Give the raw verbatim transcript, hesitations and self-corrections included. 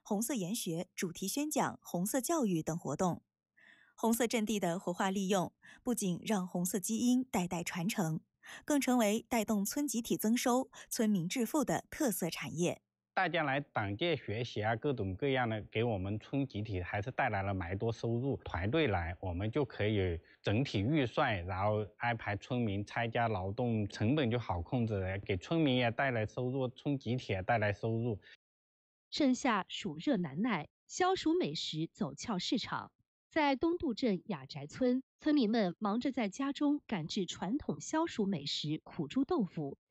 红色研学、主题宣讲、红色教育等活动。红色阵地的活化利用，不仅让红色基因代代传承，更成为带动村集体增收、村民致富的特色产业。 大家来党建学习啊，各种各样的，给我们村集体还是带来了蛮多收入。团队来，我们就可以整体预算，然后安排村民参加劳动，成本就好控制了，给村民也带来收入，村集体也带来收入。 盛夏暑热难耐，消暑美食走俏市场。在东渡镇雅宅村，村民们忙着在家中赶制传统消暑美食苦猪豆腐，